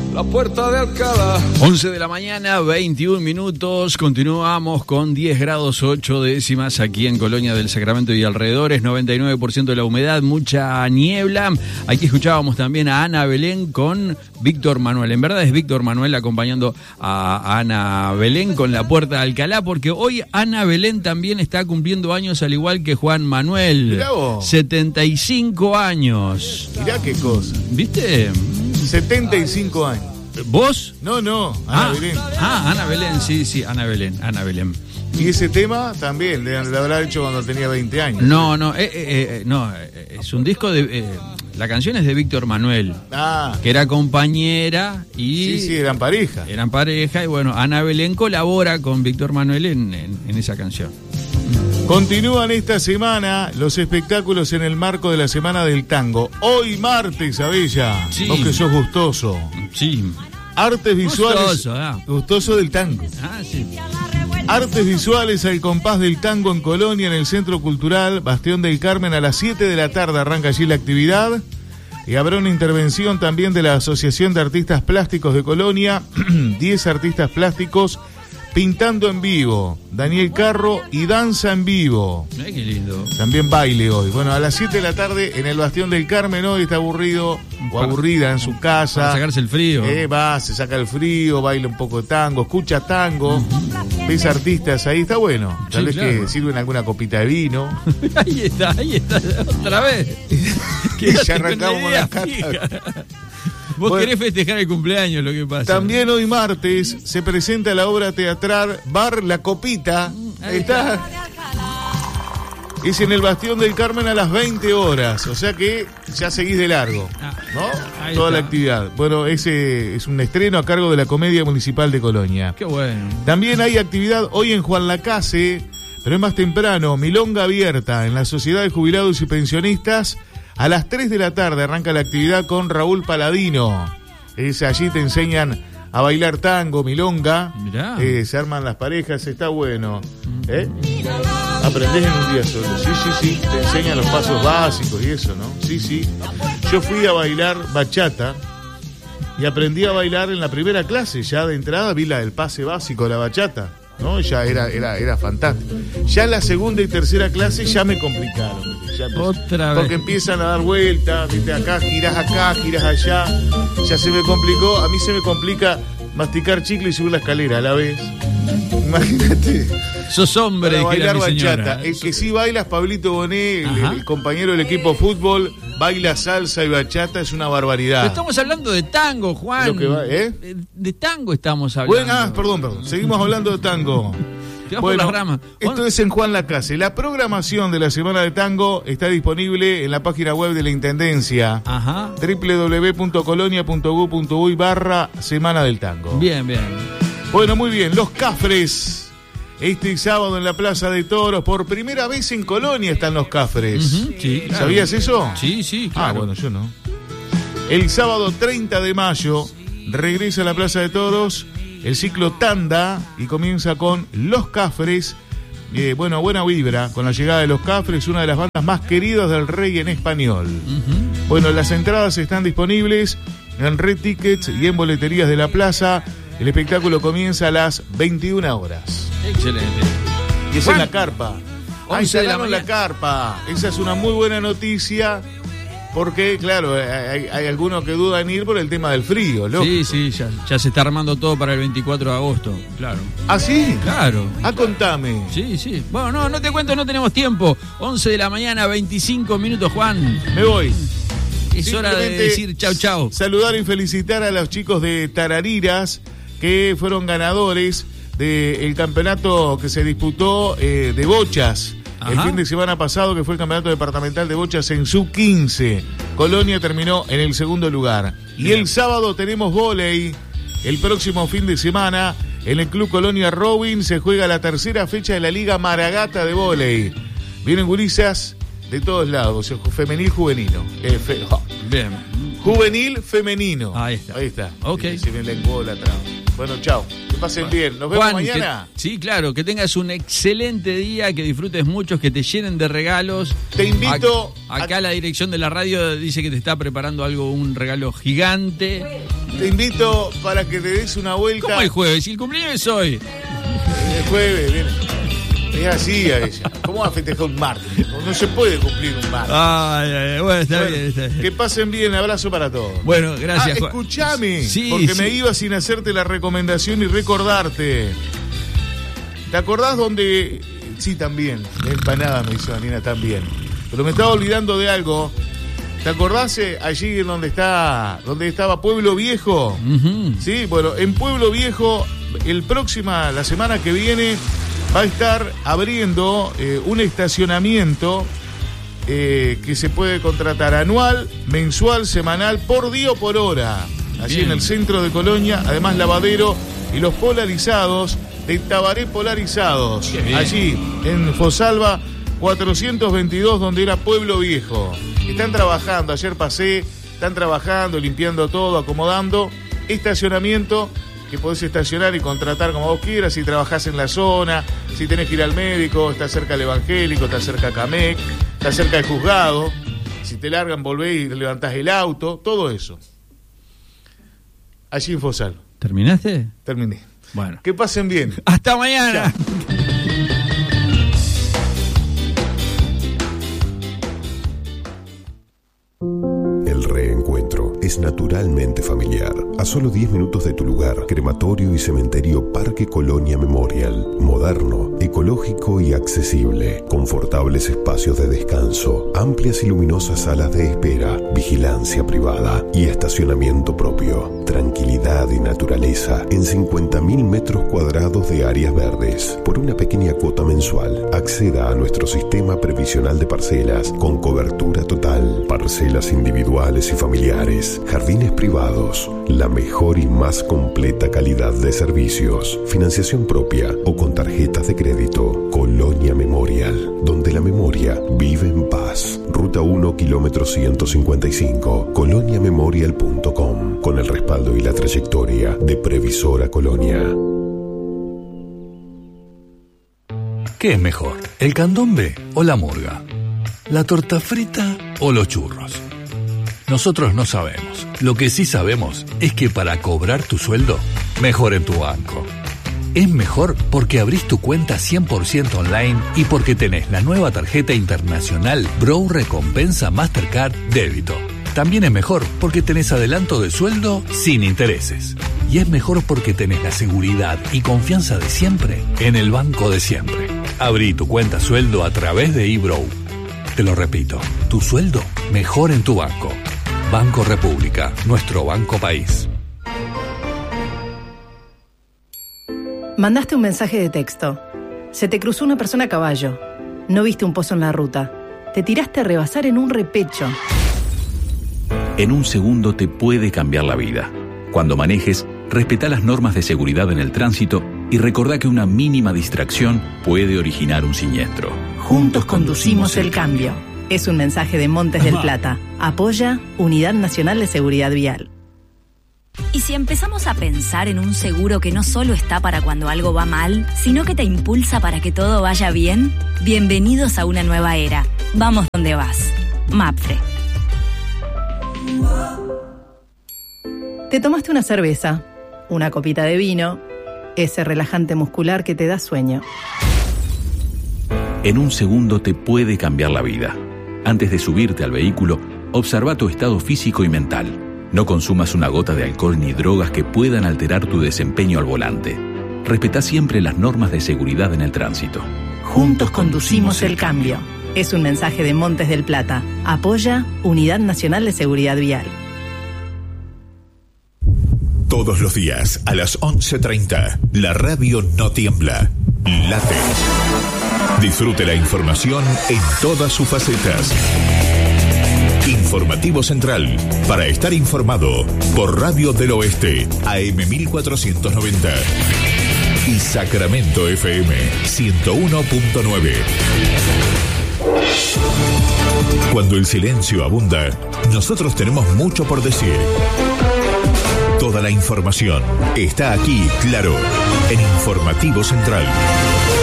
la puerta de Alcalá. 11 de la mañana, 21 minutos. Continuamos con 10 grados 8 décimas aquí en Colonia del Sacramento y alrededores. 99% de la humedad, mucha niebla. Aquí escuchábamos también a Ana Belén con Víctor Manuel. En verdad es Víctor Manuel acompañando a Ana Belén con La Puerta de Alcalá, porque hoy Ana Belén también está cumpliendo años al igual que Juan Manuel. Mirá vos. 75 años. Mirá qué cosa. ¿Viste? 75 años. ¿Vos? No, Ana Belén. Ana Belén, sí, Ana Belén. Y ese tema también, le habrá hecho cuando tenía 20 años. No, es un disco de... la canción es de Víctor Manuel, que era compañera y... Sí, eran pareja. Eran pareja y bueno, Ana Belén colabora con Víctor Manuel en esa canción. Continúan esta semana los espectáculos en el marco de la Semana del Tango. Hoy martes, Abella, Sí. vos que sos gustoso. Sí. Artes visuales. Gustoso del tango. Sí. Artes visuales al compás del tango en Colonia, en el Centro Cultural Bastión del Carmen. A las 7 de la tarde arranca allí la actividad. Y habrá una intervención también de la Asociación de Artistas Plásticos de Colonia. 10 artistas plásticos pintando en vivo. Daniel Carro y danza en vivo. Qué lindo. También baile hoy. Bueno, a las 7 de la tarde en el Bastión del Carmen. Hoy está aburrido o aburrida en su casa. Para sacarse el frío. Se saca el frío, baila un poco de tango, escucha tango. Ves artistas ahí, está bueno. Tal vez claro. que sirven alguna copita de vino. Ahí está, otra vez. Que ya arrancamos con las cartas. Vos querés festejar el cumpleaños, lo que pasa. También hoy martes se presenta la obra teatral Bar La Copita. Ahí está. Es en el Bastión del Carmen a las 20 horas. O sea que ya seguís de largo, ¿no? Ahí Toda está. la actividad. Bueno, ese es un estreno a cargo de la Comedia Municipal de Colonia. Qué bueno. También hay actividad hoy en Juan Lacase, pero es más temprano. Milonga abierta en la Sociedad de Jubilados y Pensionistas. A las 3 de la tarde arranca la actividad con Raúl Paladino. Allí te enseñan a bailar tango, milonga. Mirá. Se arman las parejas, está bueno. Aprendés en un día solo. Sí. Te enseñan los pasos básicos y eso, ¿no? Sí. Yo fui a bailar bachata y aprendí a bailar en la primera clase. Ya de entrada vi el pase básico de la bachata, ¿no? Ya era fantástico. Ya en la segunda y tercera clase ya me complicaron. Otra vez. Porque empiezan a dar vueltas, viste, acá, girás allá. Ya se me complicó. A mí se me complica masticar chicle y subir la escalera a la vez. Imagínate. Sos hombre, para bailar mi señora. bachata. El que sí baila es Pablito Bonet, el compañero del equipo fútbol, baila salsa y bachata, es una barbaridad. Pero estamos hablando de tango, Juan. Lo que va, De tango estamos hablando. Bueno, perdón. Seguimos hablando de tango. Te vas por las ramas. Esto es en Juan Lacase. La programación de la Semana de Tango está disponible en la página web de la Intendencia. www.colonia.gov.uy/Semana del Tango. Bien. Bueno, muy bien. Los Cafres. Este sábado en la Plaza de Toros, por primera vez en Colonia están los Cafres. Sí, claro. ¿Sabías eso? Sí, claro. Bueno, yo no. El sábado 30 de mayo regresa a la Plaza de Toros el ciclo Tanda y comienza con Los Cafres. Buena vibra con la llegada de Los Cafres, una de las bandas más queridas del reggae en español. Bueno, las entradas están disponibles en Red Tickets y en boleterías de la plaza. El espectáculo comienza a las 21 horas. Excelente. Y es en la carpa. 11 de la Instalaron la carpa. Esa es una muy buena noticia. Porque, claro, hay algunos que dudan en ir por el tema del frío, lógico. Sí, ya se está armando todo para el 24 de agosto, claro. ¿Ah, sí? Claro. Contame. Sí. Bueno, no te cuento, no tenemos tiempo. 11 de la mañana, 25 minutos, Juan. Me voy. Es hora de decir chau. Saludar y felicitar a los chicos de Tarariras que fueron ganadores del campeonato que se disputó de bochas. El fin de semana pasado, que fue el campeonato departamental de bochas en sub-15. Colonia terminó en el segundo lugar. Y el sábado tenemos vóley. El próximo fin de semana, en el Club Colonia Robin, se juega la tercera fecha de la Liga Maragata de vóley. Vienen gurisas de todos lados, femenil, juvenil. Bien. Juvenil, femenino. Ahí está. Ok. Se me lenguó la traba. Bueno, chao. Que pasen bien. Nos vemos mañana. Sí, claro. Que tengas un excelente día, que disfrutes mucho, que te llenen de regalos. Te invito. Acá la dirección de la radio dice que te está preparando un regalo gigante. Te invito para que te des una vuelta. ¿Cómo el jueves? Si el cumpleaños es hoy. El jueves, viene. Es así a ella. ¿Cómo va a festejar un martes? No se puede cumplir un martes. Bueno, está bien. Que pasen bien, abrazo para todos. Bueno, gracias. Escuchame, sí, porque sí. me iba sin hacerte la recomendación y recordarte. ¿Te acordás donde? Sí, también. La empanada me hizo Daniela también. Pero me estaba olvidando de algo. ¿Te acordás allí donde estaba Pueblo Viejo? Uh-huh. Sí, bueno, en Pueblo Viejo, la semana que viene, va a estar abriendo un estacionamiento que se puede contratar anual, mensual, semanal, por día o por hora. Allí Bien. en el centro de Colonia, además lavadero y los polarizados de Tabaré Polarizados. Allí en Fosalva 422, donde era Pueblo Viejo. Están trabajando, ayer pasé, están trabajando, limpiando todo, acomodando. Estacionamiento que podés estacionar y contratar como vos quieras, si trabajás en la zona, si tenés que ir al médico, está cerca del Evangélico, está cerca Camec, está cerca del Juzgado, si te largan volvés y levantás el auto, todo eso. Allí en Fosal. ¿Terminaste? Terminé. Bueno. Que pasen bien. Hasta mañana. Chao. El reencuentro es naturalmente familiar. A solo 10 minutos de tu lugar, Crematorio y Cementerio Parque Colonia Memorial. Moderno, ecológico y accesible. Confortables espacios de descanso, amplias y luminosas salas de espera, vigilancia privada y estacionamiento propio. Tranquilidad y naturaleza en 50.000 metros cuadrados de áreas verdes. Por una pequeña cuota mensual, acceda a nuestro sistema previsional de parcelas con cobertura total. Parcelas individuales y familiares, jardines privados, la mejor y más completa calidad de servicios, financiación propia o con tarjetas de crédito. Colonia Memorial, donde la memoria vive en paz. Ruta 1, kilómetro 155, coloniamemorial.com, con el respaldo y la trayectoria de Previsora Colonia. ¿Qué es mejor, el candombe o la murga? ¿La torta frita o los churros? Nosotros no sabemos. Lo que sí sabemos es que para cobrar tu sueldo, mejor en tu banco. Es mejor porque abrís tu cuenta 100% online y porque tenés la nueva tarjeta internacional Bro Recompensa Mastercard Débito. También es mejor porque tenés adelanto de sueldo sin intereses. Y es mejor porque tenés la seguridad y confianza de siempre en el banco de siempre. Abrí tu cuenta sueldo a través de eBrow. Te lo repito, tu sueldo mejor en tu banco. Banco República, nuestro banco país. Mandaste un mensaje de texto. Se te cruzó una persona a caballo. No viste un pozo en la ruta. Te tiraste a rebasar en un repecho. En un segundo te puede cambiar la vida. Cuando manejes, respetá las normas de seguridad en el tránsito y recordá que una mínima distracción puede originar un siniestro. Juntos conducimos el cambio. Es un mensaje de Montes del Plata. Apoya Unidad Nacional de Seguridad Vial. ¿Y si empezamos a pensar en un seguro que no solo está para cuando algo va mal, sino que te impulsa para que todo vaya bien? Bienvenidos a una nueva era. Vamos donde vas. MAPFRE. Te tomaste una cerveza, una copita de vino, ese relajante muscular que te da sueño. En un segundo te puede cambiar la vida. Antes de subirte al vehículo, observa tu estado físico y mental. No consumas una gota de alcohol ni drogas que puedan alterar tu desempeño al volante. Respetá siempre las normas de seguridad en el tránsito. Juntos conducimos el cambio. Es un mensaje de Montes del Plata. Apoya Unidad Nacional de Seguridad Vial. Todos los días a las 11:30, la radio no tiembla, late. Disfrute la información en todas sus facetas. Informativo Central, para estar informado, por Radio del Oeste, AM 1490. Y Sacramento FM 101.9. Cuando el silencio abunda, nosotros tenemos mucho por decir. Toda la información está aquí, claro, en Informativo Central.